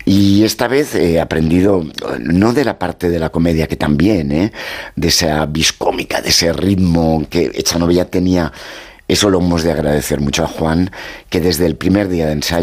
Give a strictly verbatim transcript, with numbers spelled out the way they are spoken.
Y esta vez he aprendido, no de la parte de la comedia, que también, ¿eh? De esa viscómica, de ese ritmo que Echanovi ya tenía. Eso lo hemos de agradecer mucho a Juan, que desde el primer día de ensayo